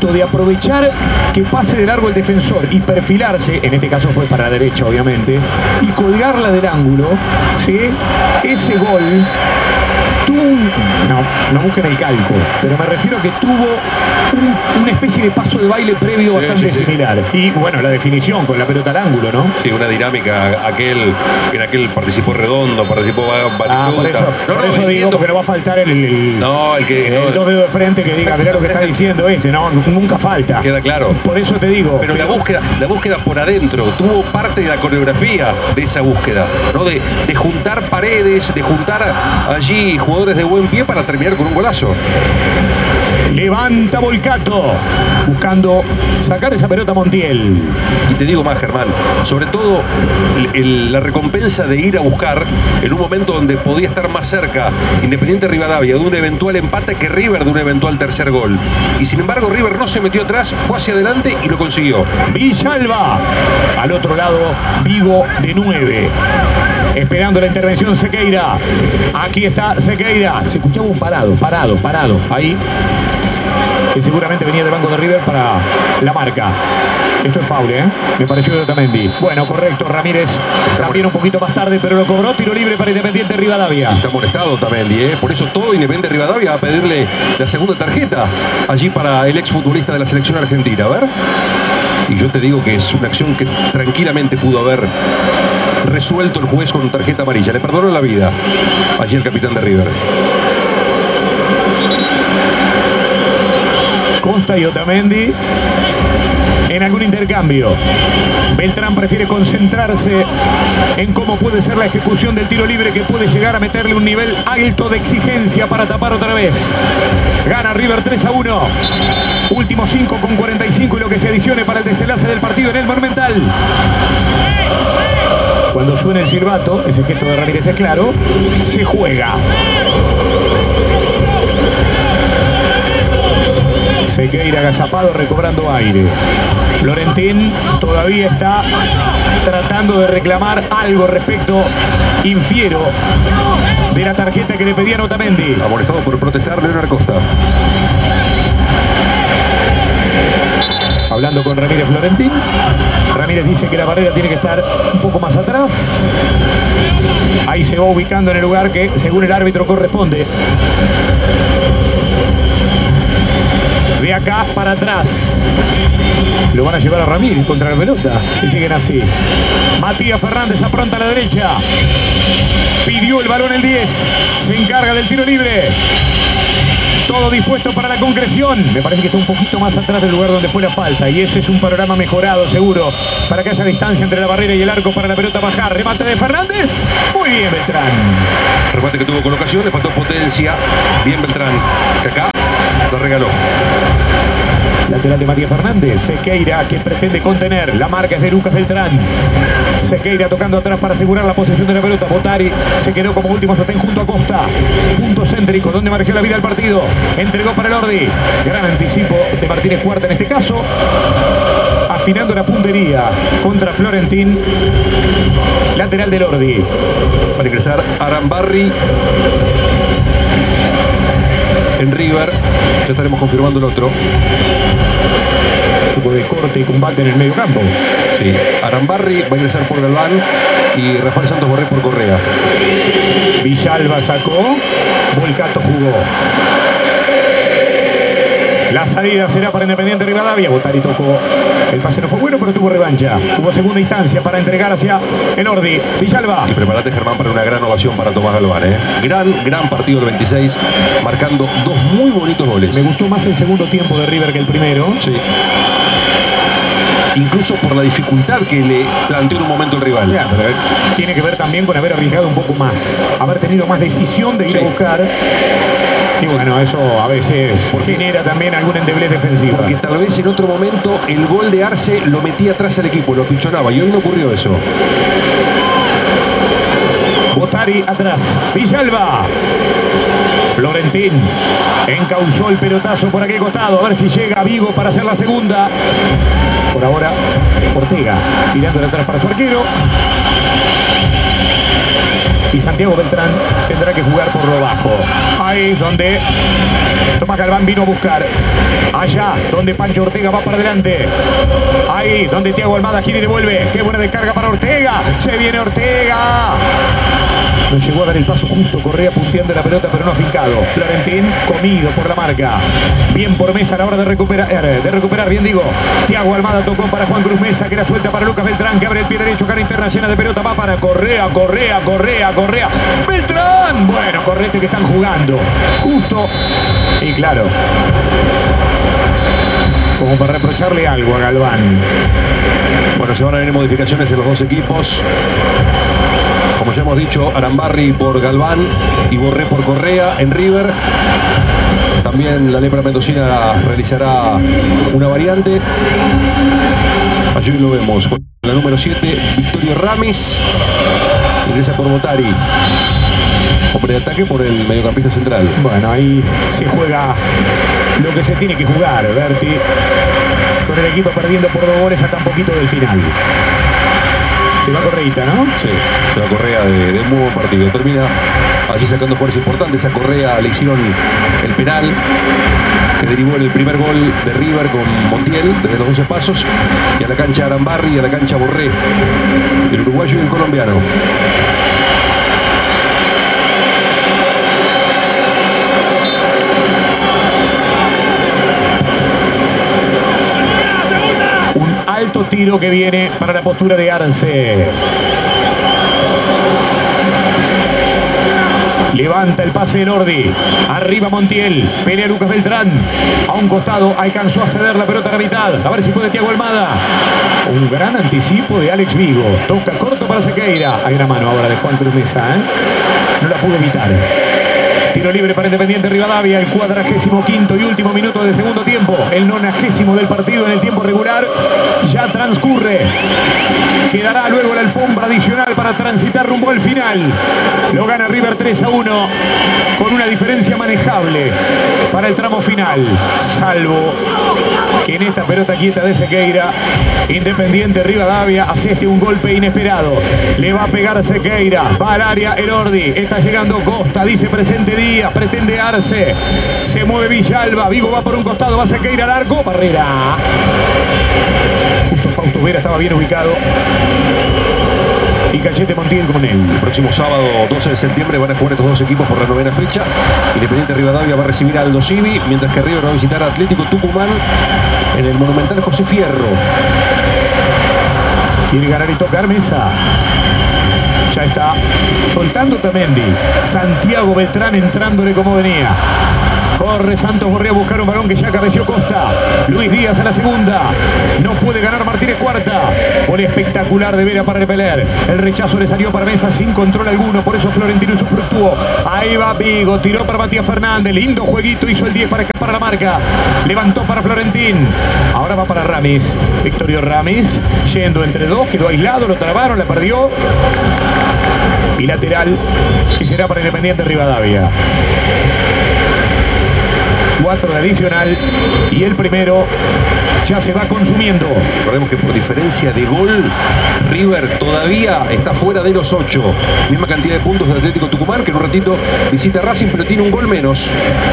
momento de aprovechar que pase de largo el defensor y perfilarse, en este caso fue para la derecha obviamente, y colgarla del ángulo, ¿sí? Ese gol tuvo no busquen el calco, pero me refiero a que tuvo una especie de paso de baile previo bastante similar. Y bueno, la definición con la pelota al ángulo, ¿no? Sí, una dinámica. En aquel participó Redondo, participó Batistuta. Por eso digo que no va a faltar el dos dedos de frente que diga, mirá lo que está diciendo no, nunca falta. Queda claro. Por eso te digo. Pero la búsqueda por adentro tuvo parte de la coreografía de esa búsqueda, ¿no? De juntar paredes, de juntar allí jugadores de buen pie para terminar con un golazo. Levanta Volcato, buscando sacar esa pelota a Montiel. Y te digo más, Germán, sobre todo la recompensa de ir a buscar en un momento donde podía estar más cerca Independiente Rivadavia de un eventual empate que River de un eventual tercer gol. Y sin embargo River no se metió atrás, fue hacia adelante y lo consiguió. Villalba, al otro lado, Vigo de 9. Esperando la intervención Sequeira. Aquí está Sequeira. Se escuchaba un parado. Ahí. Que seguramente venía del banco de River para la marca. Esto es foul, me pareció de Otamendi. Bueno, correcto, Ramírez también un poquito más tarde, pero lo cobró. Tiro libre para Independiente Rivadavia. Está molestado Otamendi, por eso todo Independiente Rivadavia va a pedirle la segunda tarjeta allí para el exfutbolista de la selección argentina. A ver. Y yo te digo que es una acción que tranquilamente pudo haber resuelto el juez con tarjeta amarilla. Le perdonó la vida allí el capitán de River. Costa y Otamendi en algún intercambio. Beltrán prefiere concentrarse en cómo puede ser la ejecución del tiro libre, que puede llegar a meterle un nivel alto de exigencia para tapar otra vez. Gana River 3-1. Último 5 con 45 y lo que se adicione para el desenlace del partido en el Monumental. Cuando suene el silbato, ese gesto de Ramírez es claro, se juega. Sequeira agazapado, recobrando aire. Florentín todavía está tratando de reclamar algo respecto, infiero, de la tarjeta que le pedían a Otamendi. Amonestado por protestar Leonardo Costa. Hablando con Ramírez Florentín. Ramírez dice que la barrera tiene que estar un poco más atrás. Ahí se va ubicando en el lugar que, según el árbitro, corresponde. De acá para atrás. Lo van a llevar a Ramírez contra la pelota, si siguen así. Matías Fernández apronta a la derecha. Pidió el balón el 10. Se encarga del tiro libre. Todo dispuesto para la concreción. Me parece que está un poquito más atrás del lugar donde fue la falta. Y ese es un panorama mejorado, seguro, para que haya distancia entre la barrera y el arco para la pelota bajar. Remate de Fernández. Muy bien, Beltrán. Remate que tuvo colocación, le faltó potencia. Bien Beltrán, que acá lo regaló. Lateral de Matías Fernández. Sequeira, que pretende contener. La marca es de Lucas Beltrán. Sequeira tocando atrás para asegurar la posesión de la pelota. Botari se quedó como último sostén junto a Costa. Punto céntrico donde marcó la vida al partido. Entregó para el Ordi. Gran anticipo de Martínez Cuarta en este caso. Afinando la puntería contra Florentín. Lateral del Ordi. Para ingresar Arambarri en River. Ya estaremos confirmando el otro. Un poco de corte y combate en el medio campo. Sí. Arambarri va a ingresar por Galván y Rafael Santos Borré por Correa. Villalba sacó. Volcato jugó. La salida será para Independiente Rivadavia. Botari tocó. El pase no fue bueno, pero tuvo revancha. Hubo segunda instancia para entregar hacia el Ordi. Villalba. Y prepárate, Germán, para una gran ovación para Tomás Galván. Gran partido el 26, marcando dos muy bonitos goles. Me gustó más el segundo tiempo de River que el primero. Sí. Incluso por la dificultad que le planteó en un momento el rival. Ya, pero tiene que ver también con haber arriesgado un poco más. Haber tenido más decisión de ir a buscar. Y bueno, eso a veces genera también algún endeblez defensivo. Porque tal vez en otro momento el gol de Arce lo metía atrás al equipo, lo pichonaba. Y hoy no ocurrió eso. Botari atrás. Villalba. Florentín encauzó el pelotazo por aquel costado. A ver si llega Vigo para hacer la segunda. Por ahora, Ortega tirándole atrás para su arquero. y Santiago Beltrán tendrá que jugar por lo bajo. Ahí es donde Tomás Galván vino a buscar. Allá donde Pancho Ortega va para adelante. Ahí donde Thiago Almada gira y devuelve. Qué buena descarga para Ortega. Se viene Ortega. No llegó a dar el paso justo. Correa punteando la pelota pero no afincado. Florentín comido por la marca. Bien por Mesa a la hora de recuperar, bien digo. Thiago Almada tocó para Juan Cruz Mesa, que era suelta para Lucas Beltrán, que abre el pie derecho, cara interna llena de pelota, va para Correa. Beltrán. Bueno, correte que están jugando. Justo. Y claro, como para reprocharle algo a Galván. Bueno, se van a venir modificaciones en los dos equipos. Como ya hemos dicho, Arambarri por Galván y Borré por Correa en River. También la Lepra Mendocina realizará una variante. Allí lo vemos con la número 7, Victorio Ramis. Ingresa por Botari. Hombre de ataque por el mediocampista central. Bueno, ahí se juega lo que se tiene que jugar, Berti. Con el equipo perdiendo por 2 goles a tan poquito del final. Se va Correita, ¿no? Sí, se va Correa de un muy buen partido. Termina allí sacando jugadores importantes. A Correa le hicieron el penal que derivó en el primer gol de River con Montiel desde los 12 pasos. Y a la cancha Arambarri y a la cancha Borré, el uruguayo y el colombiano. Alto tiro que viene para la postura de Arce. Levanta el pase de Lordi. Arriba Montiel. Pelea Lucas Beltrán. A un costado alcanzó a ceder la pelota a la mitad. A ver si puede Thiago Almada. Un gran anticipo de Alex Vigo. Toca corto para Sequeira. Hay una mano ahora de Juan Cruz Mesa, No la pudo evitar. Tiro libre para Independiente Rivadavia, el 45º y último minuto del segundo tiempo. El 90º del partido en el tiempo regular ya transcurre. Quedará luego la alfombra adicional para transitar rumbo al final. Lo gana River 3-1 con una diferencia manejable para el tramo final. Salvo que en esta pelota quieta de Sequeira, Independiente Rivadavia asiste un golpe inesperado. Le va a pegar Sequeira. Va al área Elordi. Está llegando Costa. Dice presente Díaz. Pretende Arce. Se mueve Villalba. Vigo va por un costado. Va Sequeira al arco. Barrera. Justo Fausto Vera estaba bien ubicado. Y Cachete Montiel con él. El próximo sábado 12 de septiembre van a jugar estos dos equipos por la 9ª fecha. Independiente Rivadavia va a recibir a Aldo Civi, mientras que River va a visitar a Atlético Tucumán en el Monumental José Fierro. Quiere ganar y tocar Mesa. Ya está soltando Tamendi. Santiago Beltrán entrándole como venía. Corre Santos Borré a buscar un balón que ya cabeció Costa. Luis Díaz a la segunda. No puede ganar Martínez cuarta. Gol espectacular de Vera para repeler. El rechazo le salió para Mesa sin control alguno. Por eso Florentino usufructuó. Ahí va Vigo. Tiró para Matías Fernández. Lindo jueguito. Hizo el 10 para escapar a la marca. Levantó para Florentín. Ahora va para Ramis. Victorio Ramis. Yendo entre dos. Quedó aislado. Lo trabaron. La perdió. Y lateral que será para Independiente Rivadavia. 4 de adicional y el primero ya se va consumiendo. Recordemos que por diferencia de gol, River todavía está fuera de los 8. Misma cantidad de puntos de Atlético Tucumán, que en un ratito visita Racing, pero tiene un gol menos.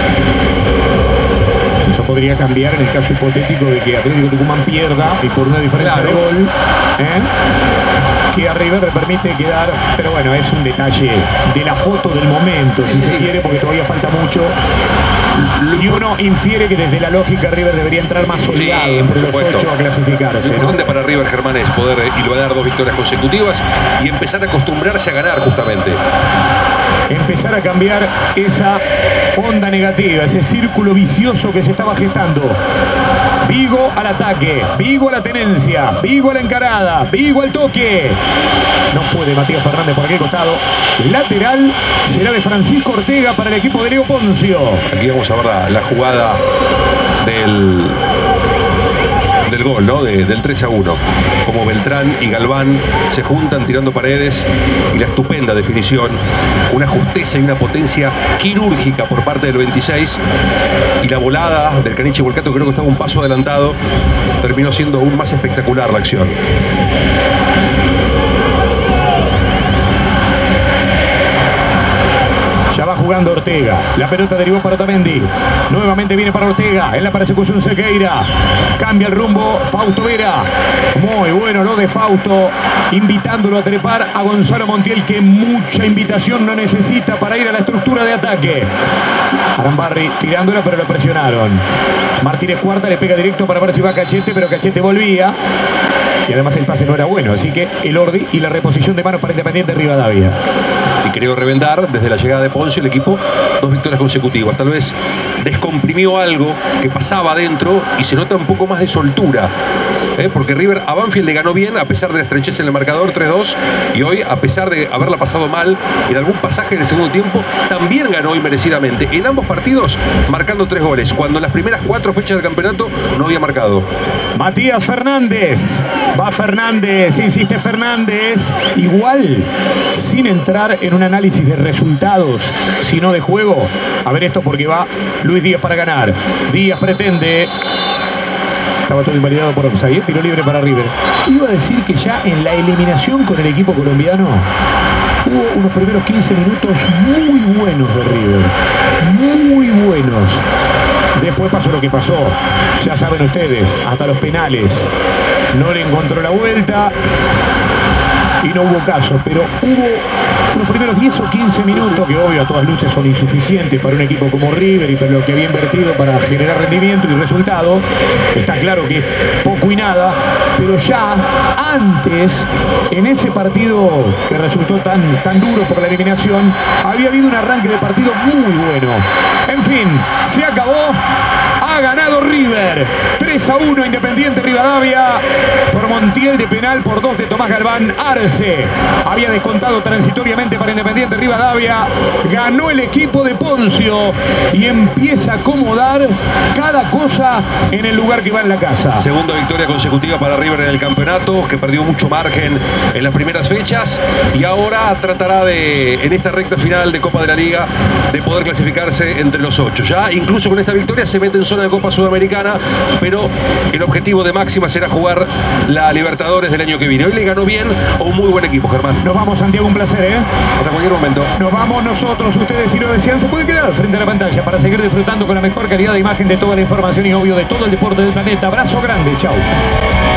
Eso podría cambiar en el caso hipotético de que Atlético Tucumán pierda y por una diferencia de gol, que a River le permite quedar, pero bueno, es un detalle de la foto del momento, si se quiere, porque todavía falta mucho. Y uno infiere que desde la lógica River debería entrar más holgado entre los 8 a clasificarse. Lo importante para River, Germán, es poder hilvanar 2 victorias consecutivas y empezar a acostumbrarse a ganar justamente. Empezar a cambiar esa onda negativa, ese círculo vicioso que se estaba gestando. Vigo al ataque, Vigo a la tenencia, Vigo a la encarada, Vigo al toque. No puede Matías Fernández por aquel costado. Lateral será de Francisco Ortega para el equipo de Leo Poncio. Aquí vamos a ver la jugada del gol, ¿no? Del 3-1. Como Beltrán y Galván se juntan tirando paredes y la estupenda definición. Una justeza y una potencia quirúrgica por parte del 26. Y la volada del Caniche Volcato, creo que estaba un paso adelantado. Terminó siendo aún más espectacular la acción. jugando Ortega. La pelota derivó para Otamendi. Nuevamente viene para Ortega. En la persecución Sequeira. Cambia el rumbo Fausto Vera. Muy bueno lo de Fausto. Invitándolo a trepar a Gonzalo Montiel, que mucha invitación no necesita para ir a la estructura de ataque. Arambarri tirándola, pero lo presionaron. Martínez Cuarta le pega directo para ver si va Cachete, pero Cachete volvía. Y además el pase no era bueno, así que el Ordi y la reposición de manos para Independiente Rivadavia. Y creo reventar desde la llegada de Ponce el equipo 2 victorias consecutivas. Tal vez descomprimió algo que pasaba adentro y se nota un poco más de soltura. Porque River a Banfield le ganó bien a pesar de la estrechez en el marcador 3-2, y hoy, a pesar de haberla pasado mal en algún pasaje del segundo tiempo, también ganó y merecidamente en ambos partidos, marcando 3 goles, cuando en las primeras 4 fechas del campeonato no había marcado. Matías Fernández, va Fernández, insiste Fernández, igual sin entrar en un análisis de resultados, sino de juego. A ver esto, porque va Luis Díaz para ganar. Díaz pretende. Estaba todo invalidado por offside, tiro libre para River. Iba a decir que ya en la eliminación con el equipo colombiano hubo unos primeros 15 minutos muy buenos de River. Muy buenos. Después pasó lo que pasó. Ya saben ustedes, hasta los penales. No le encontró la vuelta y no hubo caso, pero hubo unos primeros 10 o 15 minutos que obvio a todas luces son insuficientes para un equipo como River y para lo que había invertido para generar rendimiento y resultado. Está claro que es poco y nada, pero ya antes, en ese partido que resultó tan duro por la eliminación, había habido un arranque de partido muy bueno. En fin, se acabó. Ha ganado River 3-1 Independiente Rivadavia por Montiel de penal, por 2 de Tomás Galván. Arce había descontado transitoriamente para Independiente Rivadavia. Ganó el equipo de Poncio y empieza a acomodar cada cosa en el lugar que va en la casa. Segunda victoria consecutiva para River en el campeonato, que perdió mucho margen en las primeras fechas y ahora tratará de, en esta recta final de Copa de la Liga, de poder clasificarse entre los 8. Ya incluso con esta victoria se mete en zona de Copa Sudamericana, pero el objetivo de máxima será jugar la Libertadores del año que viene. Hoy le ganó bien a un muy buen equipo, Germán. Nos vamos, Santiago, un placer, ¿eh? Hasta cualquier momento. Nos vamos nosotros, ustedes si lo desean se pueden quedar frente a la pantalla para seguir disfrutando con la mejor calidad de imagen de toda la información y obvio de todo el deporte del planeta. Abrazo grande, chau.